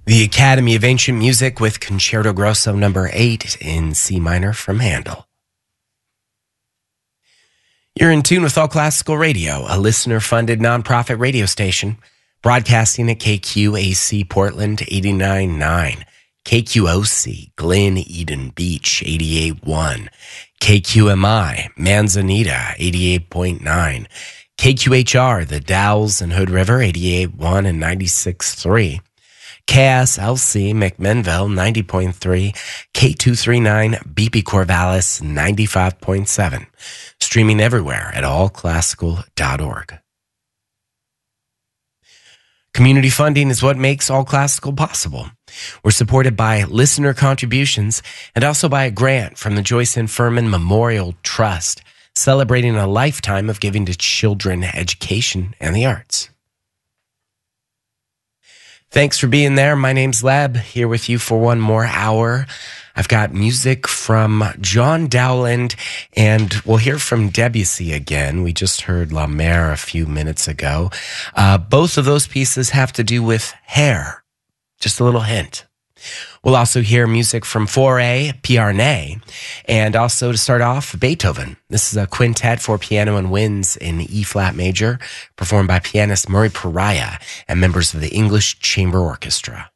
The Academy of Ancient Music with Concerto Grosso number 8 in C minor from Handel. You're in tune with All Classical Radio, a listener-funded nonprofit radio station broadcasting at KQAC Portland 89.9, KQOC Glen Eden Beach 88.1, KQMI Manzanita 88.9, KQHR The Dalles and Hood River 88.1 and 96.3, KSLC McMinnville 90.3, K239 BP Corvallis 95.7. Streaming everywhere at allclassical.org. Community funding is what makes All Classical possible. We're supported by listener contributions and also by a grant from the Joyce N. Furman Memorial Trust, celebrating a lifetime of giving to children, education, and the arts. Thanks for being there. My name's Leb, here with you for one more hour. I've got music from John Dowland, and we'll hear from Debussy again. We just heard La Mer a few minutes ago. Both of those pieces have to do with hair. Just a little hint. We'll also hear music from Fauré, Piarnay, and also to start off, Beethoven. This is a quintet for piano and winds in E-flat major, performed by pianist Murray Pariah and members of the English Chamber Orchestra.